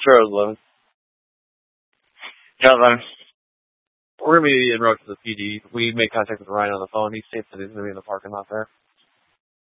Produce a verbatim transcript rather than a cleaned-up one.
Sure, it was eleven. Yeah, then. We're going to be en route to the P D. We made contact with Ryan on the phone. He states that he's going to be in the parking lot there.